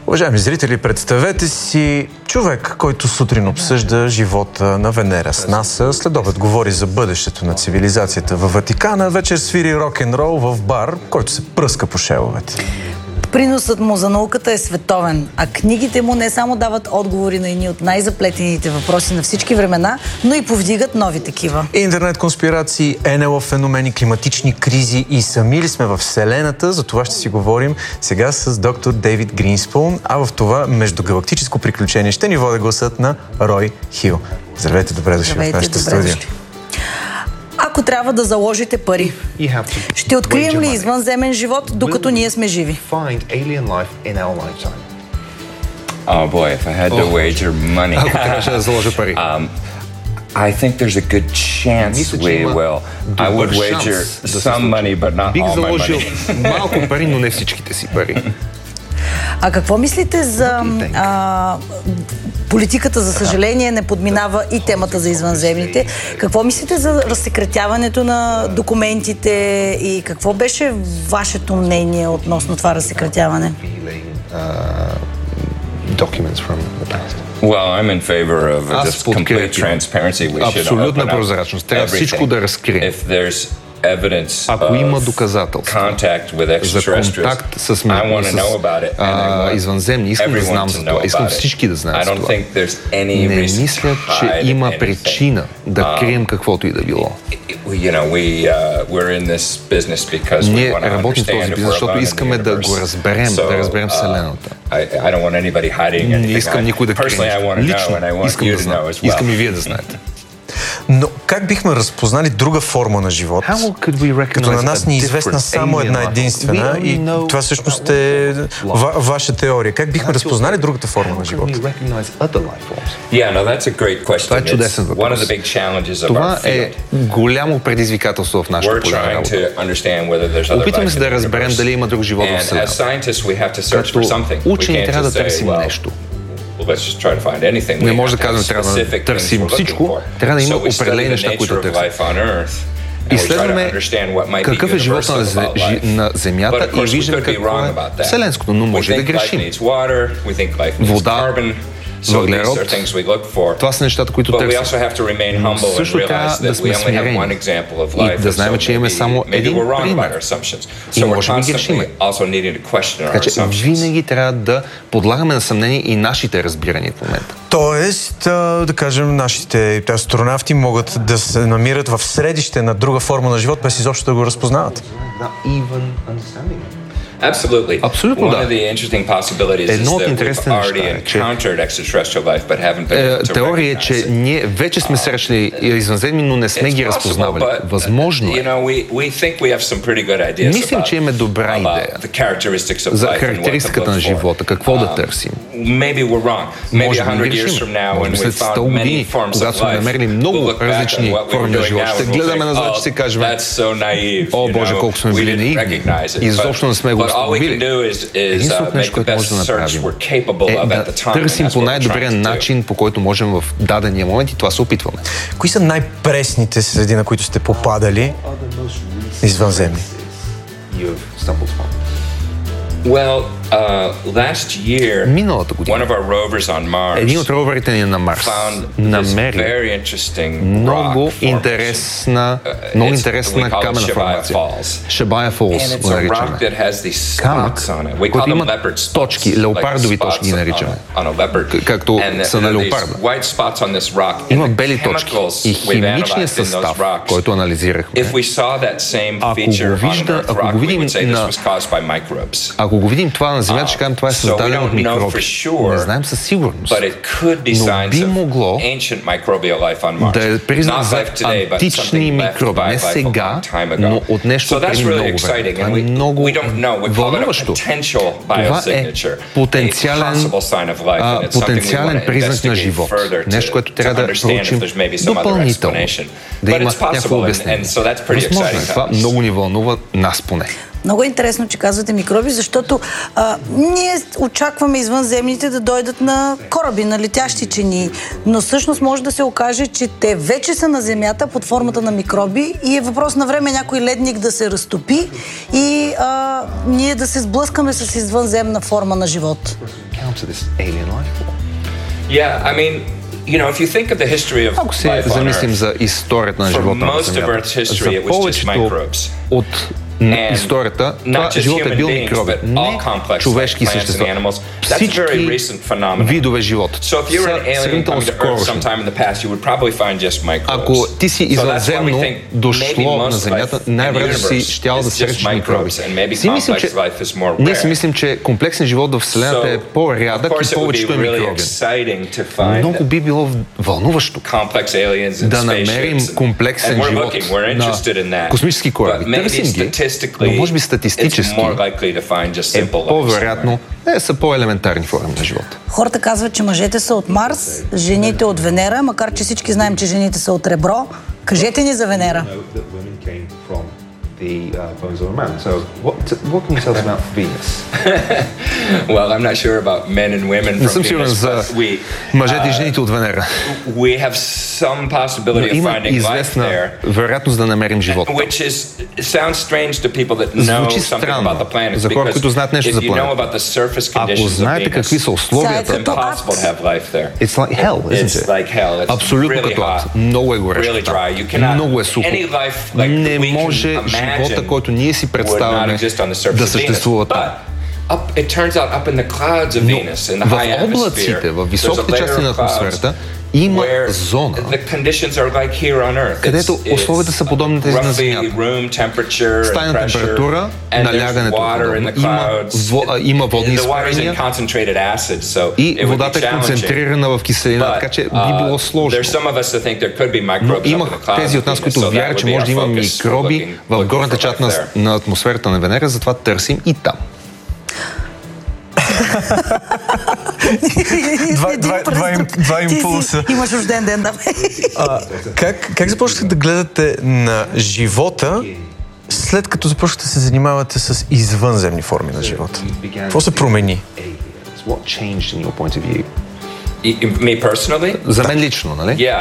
Уважаеми зрители, представете си човек, който сутрин обсъжда живота на Венера с НАСА, след обед говори за бъдещето на цивилизацията във Ватикана, вечер свири рок-н-рол в бар, който се пръска по шеловете. Приносът му за науката е световен, а книгите му не само дават отговори на едни от най-заплетените въпроси на всички времена, но и повдигат нови такива. Интернет конспирации, НЛО феномени, климатични кризи и сами ли сме в Вселената? За това ще си говорим сега с доктор Дейвид Гринспун, а в това междугалактическо приключение ще ни води гласът на Рой Хил. Здравейте, добре дошли в нашата студия. Ако трябва да заложите пари, ще открием ли извънземен живот, докато ние сме живи? Oh boy, if I had to wager money. Ако трябваше да заложа пари. I think there's a good chance we will. I would wager some money, but not all my money. Бих заложил малко пари, но не всичките си пари. А какво мислите за политиката, за съжаление, не подминава и темата за извънземните? Какво мислите за разсекретяването на документите и какво беше вашето мнение относно това разсекретяване? Well, I'm in favor of just complete transparency. We should абсолютна прозрачност. Трябва всичко да разкрием. Ако има доказателства за контакт с извънземни, искам да знам за това. Искам всички да знаят за това. Не мисля, че има причина да крием каквото и да било. Ние работим в този бизнес, защото искаме да го разберем, да разберем Вселената. Не искам никой да крие. Лично искам да знам. Искам и вие да знаете. Но как бихме разпознали друга форма на живот, като на нас ни е известна само една единствена и това всъщност е ваша теория? Как бихме разпознали другата форма на живот? Това е чудесен въпрос. Това е голямо предизвикателство в нашата голяма работа. Опитваме се да разберем дали има друг живот в Вселената. Като учени трябва да търсим нещо. Не може да казваме, трябва да търсим всичко, трябва да има определени неща, които търсим. Изследваме какъв е живота на Земята и виждаме какво е Вселенското, но може да грешим. Вода, въглерод, това са нещата, които търсим. Но също трябва да сме смирени и да знаем, че имаме само един пример. И може би грешиме. Така че винаги трябва да подлагаме на съмнение и нашите разбирания в момента. Тоест, да кажем, нашите астронавти могат да се намират в средище на друга форма на живот, без изобщо да го разпознават. Абсолютно да. Едно от интересните неща е, че теория е, че ние вече сме срещали извънземни, но не сме ги разпознавали. Възможно е. Мислим, че имаме добра идея за характеристиката на живота, какво да търсим. Може би грешим. Може би след 100 години, когато сме намерили много различни форми на живота, ще гледаме назад, че си кажем: о, Боже, колко сме били наивни. И изобщо не сме го установили. Единственото нещо, което може да направим, е да търсим по най-добрия начин, по който можем в дадения момент, и това се опитваме. Кои са най-пресните среди, на които сте попадали извънземни? Миналата година един от роверите ни на Марс намери много интересна камена формация. Шабая Фолс го наричаме. Камък, който има точки, леопардови точки ги наричаме, както са на леопарда. Има бели точки и химичният състав, който анализирахме, ако го видим това на Земята, ще кажем, това е създадено от микроби. Не знаем със сигурност, но би могло да е признак за антични микроби. Не сега, но от нещо преди много време. Това е много вълнуващо. Това е потенциален признак на живот. Нещо, което трябва да проучим допълнително. Да има някакво обяснение. Възможно е. Това много ни вълнува, нас поне. Много е интересно, че казвате микроби, защото ние очакваме извънземните да дойдат на кораби, на летящи чини, но всъщност може да се окаже, че те вече са на Земята под формата на микроби и е въпрос на време някой ледник да се разтопи и ние да се сблъскаме с извънземна форма на живот. Ако се замислим за историята на живота на Земята, за повечето от историята, това живот е бил микроби, не човешки същества. Всички видове живот са сравнително скорошни. Ако ти си извънземно дошло на Земята, най-вероятно си щял да срещаш микроби. Ние си мислим, че комплексен живот в Вселената е по-рядък и повечето е микробен. Много би било вълнуващо да намерим комплексен живот на космически кораби. Търсим ги, но може би статистически е по-вероятно са по-елементарни форми на живота. Хората казват, че мъжете са от Марс, жените от Венера, макар че всички знаем, че жените са от Ребро. Кажете ни за Венера. The bones of a man. So, what can you tell us about Venus? Well, I'm not sure about men and women from Venus, but мъжете и жените от Венера. We have some possibility of finding life there. Вероятност да намерим живот. Which sounds strange to people that know something about the planet. За хора, които знаят нещо за планета. Ако знаете какви са условията, it's like hell, isn't it? Абсолютно като ад. Много е горещо. Много е сухо. Не може живота, който ние си представяме да съществува там. Но в облаците, в високите части на атмосферата, има зона, където условията са подобни на тези на Земята. Стайна температура, налягането има водни изпарения и водата е концентрирана в киселина, така че би било сложно. Но има тези от нас, които вярват, че може да има микроби в горната част на атмосферата на Венера, затова търсим и там. Два импулса. Имаш рожден ден, да. Как започнахте да гледате на живота, след като започнахте да се занимавате с извънземни форми на живота? Какво се промени? За мен лично, нали?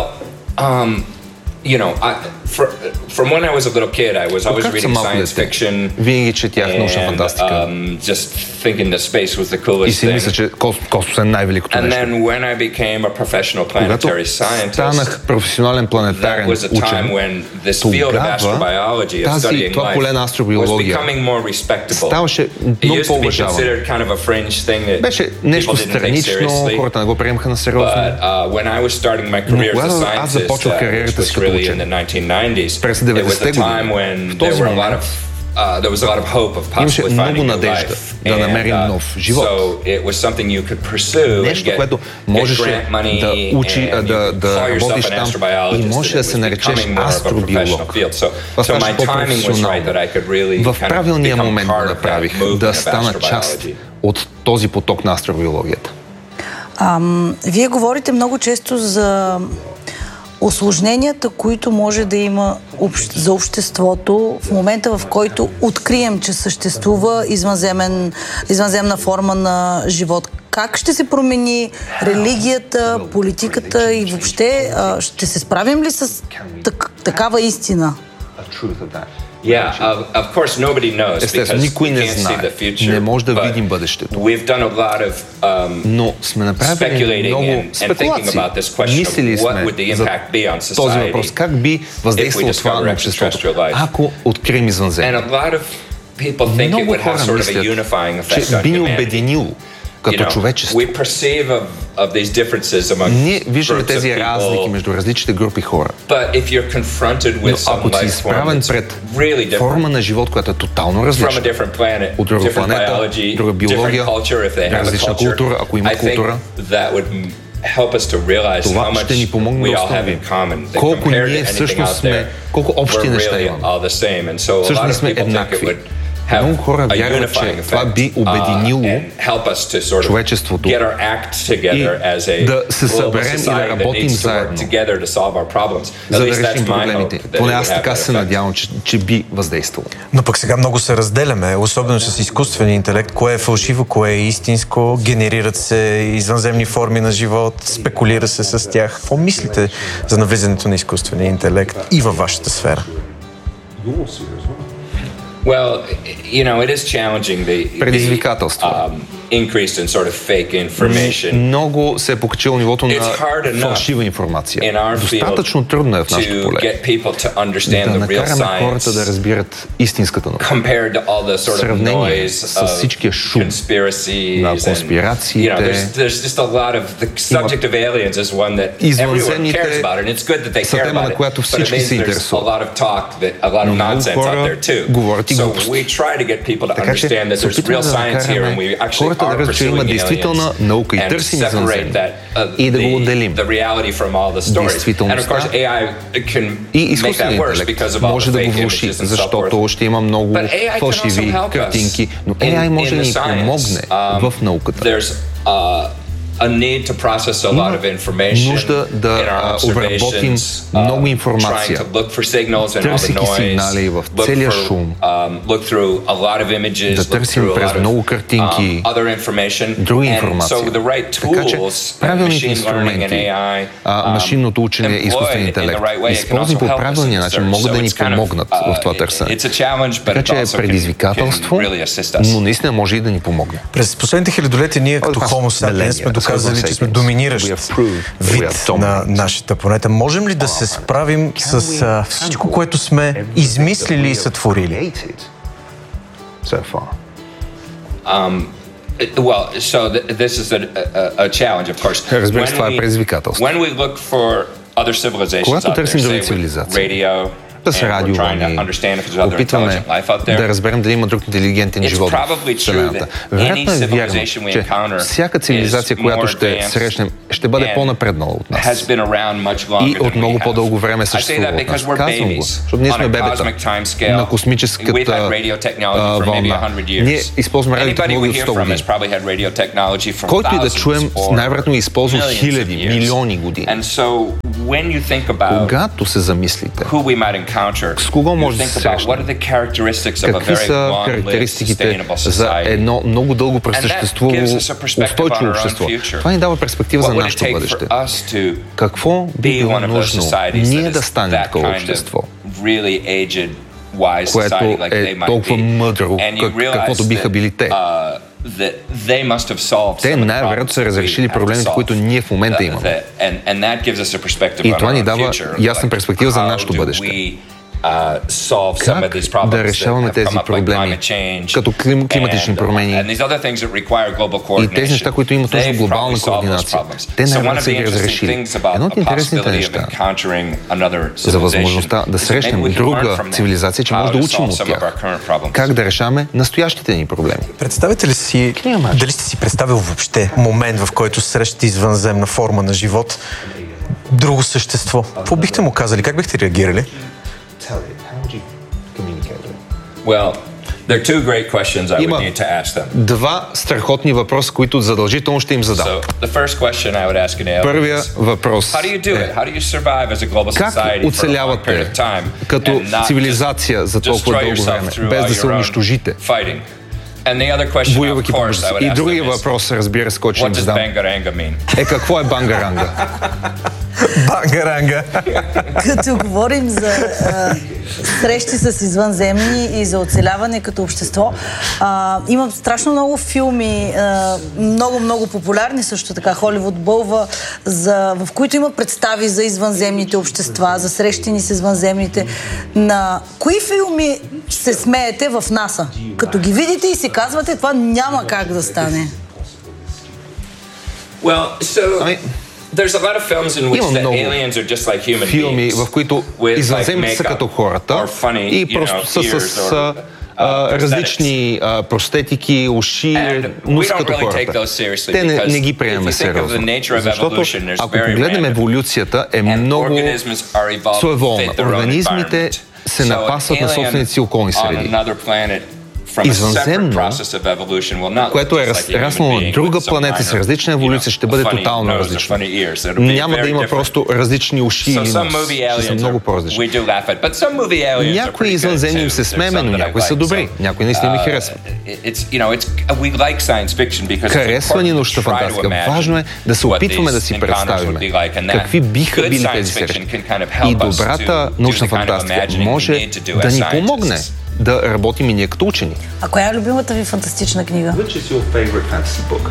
From when I was a little kid, I was always reading science fiction винаги четях научна фантастика. Just thinking that space was the coolest thing. И си мисля, че космос е най-великото нещо. And then when I became a professional planetary scientist, станах професионален планетарен учен. Тогава това поле на астробиология ставаше много по-уважавано. Беше нещо странично, хората не го приемаха на сериозно. Но когато аз започвах кариерата си като учен, през 90-те години, в този момент имаше много надежда да намерим нов живот. Нещо, което можеше да учи, да работиш там и може да се наречеш астробиолог. Това ставаше по-професионално. В правилния момент го направих, да стана част от този поток на астробиологията. Вие говорите много често за усложненията, които може да има за обществото в момента, в който открием, че съществува извънземна форма на живот. Как ще се промени религията, политиката и въобще ще се справим ли с такава истина? Естествено, никой не знае. Не може да видим бъдещето. Но сме направили много спекулации. Мислили сме за този въпрос. Как би въздействало това на обществото, ако открием извънземно? Много хора мислят, че би ни обединило като човечество. Ние виждаме тези разлики между различните групи хора. Но ако си изправен пред форма на живот, която е тотално различна, от друга планета, друга биология, различна култура, ако има култура, това ще ни помогне да установим колко ние всъщност сме, колко общи неща имаме. Всъщност сме еднакви. Много хора вярват, че това би обединило човечеството и да се съберем и да работим заедно, за да решим проблемите. Поне аз така се надявам, че би въздействало. Но пък сега много се разделяме, особено с изкуствения интелект, кое е фалшиво, кое е истинско, генерират се извънземни форми на живот, спекулира се с тях. Какво мислите за навлизането на изкуствения интелект и във вашата сфера? Well, it is challenging. Предизвикателство. Increased in sort of fake information. Много се е покачило нивото на фалшива информация. Достатъчно трудно е в нашото поле да накараме хората да разбират истинската наука. В сравнение с всичкия шум на конспирациите, извънземните са тема, на която всички се интересуват. Но много хора говорят и глупости. Така че се опитваме да накараме хората да разберат, че има действителна наука и търсим извънземни и да го отделим. Действителността и изкуственият интелект може да го влоши, защото ще има много фалшиви картинки, но AI може да ни помогне в науката. Има нужда да обработим много информация, търсейки сигнали в целия шум, да търсим през много картинки, друга информация. Така че правилните инструменти, машинното учене и изкуствен интелект, използвани по правилния начин, могат да ни помогнат в това търсене. Така че е предизвикателство, но наистина може и да ни помогне. През последните хилядолетия ние като Homo sapiens сме доказали, че сме доминиращ вид на нашата планета. Можем ли да се справим с всичко, което сме измислили и сътворили? Разбира се, това е предизвикателство. Когато търсим други цивилизации, с радиовълни, опитваме да разберем дали има друг интелигентен живот в Вселената. Вероятно е вярно, че всяка цивилизация, която ще срещнем, ще бъде по-напреднала от нас и от много по-дълго време съществува от нас. Казвам го, защото ние сме бебета на космическата вълна. Ние използваме радиотехнологии от 100 години. Който и да чуем, най-вероятно е използван хиляди, милиони години. Когато се замислите, с кого може да се срещне? Какви са характеристиките за едно много дълго пресъществувало устойчиво общество? Това ни дава перспектива за нашето бъдеще. Какво би било нужно ние да станем такова общество, което е толкова мъдро, каквото биха били те? Те най-вероятно са разрешили проблемите, които ние в момента имаме. И това ни дава ясна перспектива за нашето бъдеще. Как да решаваме тези проблеми, като климатични промени и тези неща, които имат нужда глобална координация. Те най-вероятно са ги разрешили. Едно от интересните неща за възможността да срещнем друга цивилизация, че може да учим от тях. Как да решаваме настоящите ни проблеми. Представете ли си, дали сте си представил въобще момент, в който срещате извънземна форма на живот, друго същество? Какво бихте му казали? Как бихте реагирали? Има два страхотни въпроса, които задължително ще им задам. Първия въпрос е: как оцелявате като цивилизация за толкова дълго време, без да се унищожите, воювайки помежду си? И другия въпрос, разбира се, който ще им задам, е: какво е бангаранга? Бангаранга. Като говорим за срещи с извънземни и за оцеляване като общество, има страшно много филми, много популярни, също така Холивуд бълва, в които има представи за извънземните общества, за срещи ни с извънземните. На кои филми се смеете в НАСА? Като ги видите и си казвате, това няма как да стане. Има много филми, в които извънземните са като хората и просто са с различни простетики, уши, но са като хората. Те не ги приемаме сериозно. Защото ако погледнем еволюцията, е много своеволна. Организмите се напасват на собствените си околни среди. извънземно, което е разраснало на друга планета с различна еволюция, ще бъде тотално различно. Няма да има просто различни уши или нос. Ще са много по-различни. Някои извънземни им се смееме, но някои са добри. Някои наистина ми харесват. Харесва ни научната фантастика. Важно е да се опитваме да си представим какви биха били тези срещи. И добрата научна фантастика може да ни помогне да работим и ние като учени. А коя е любимата ви фантастична книга? Which is your favorite fantasy book?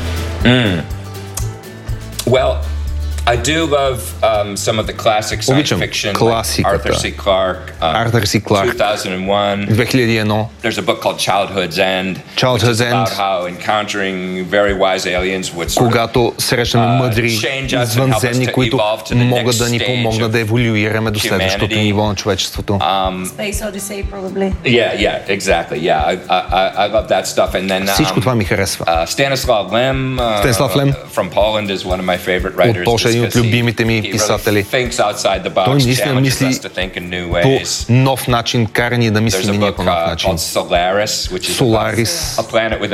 Well, I do love some of the classic science fiction, like Arthur C. Clarke, 2001. 2001. There's a book called Childhood's End, which is about how encountering very wise aliens would sort of когато срещаме мъдри извънземни, които могат да ни помогнат да еволюираме до следващото ниво на човечеството. Space Odyssey, probably. Yeah, exactly. Yeah, I love that stuff. And then всичко това ми харесва. Stanislav Lem from Poland is one of my favorite writers. Един от любимите ми писатели. Той наистина мисли по нов начин, кара ни да мислим и ние по нов начин. Solaris,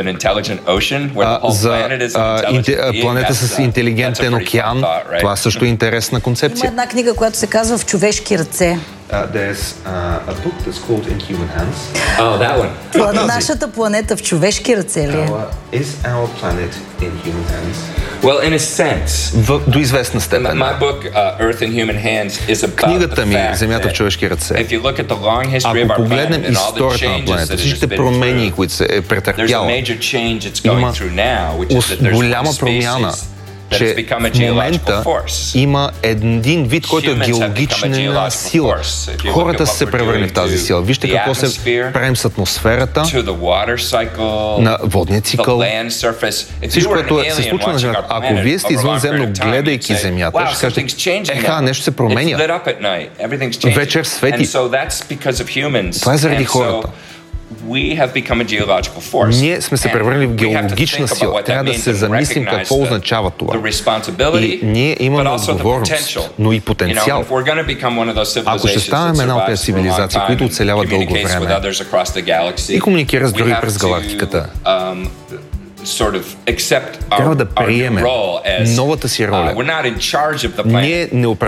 за планета с интелигентен океан. Това също е интересна концепция. Има една книга, която се казва В човешки ръце. There's a book that's called In Human Hands. Oh, that one. Това на нашата планета в човешки ръце ли е? Is our planet in human hands? Well, in a sense. До известна степен. My book, Earth in Human Hands, is about книгата ми Земята в човешки ръце. Ако погледнем историята на планета, всичките промени, които се е претърпяла, има голяма промяна, че в момента има един вид, който е геологична сила. Хората са се превърнали в тази сила. Вижте какво се правим с атмосферата, на водния цикъл, всичко, което се случва на Земята. Ако вие сте извънземно, гледайки Земята, ще кажете, нещо се променя. Вечер свети. Това е заради хората. Ние сме се превърнали в геологична сила. Трябва да се замислим какво означава това. И ние имаме отговорност, но и потенциал. Ако ще станем една от тези цивилизации, които оцеляват дълго време и комуникират с други през галактиката, трябва да приемем новата си роля. Ние не